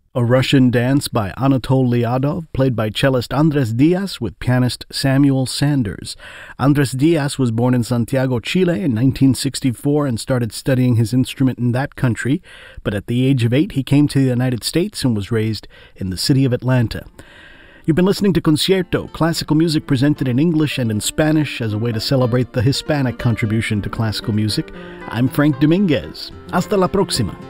A Russian Dance by Anatol Liadov, played by cellist Andres Diaz with pianist Samuel Sanders. Andres Diaz was born in Santiago, Chile in 1964 and started studying his instrument in that country, but at the age of 8 he came to the United States and was raised in the city of Atlanta. You've been listening to Concierto, classical music presented in English and in Spanish as a way to celebrate the Hispanic contribution to classical music. I'm Frank Dominguez. Hasta la próxima.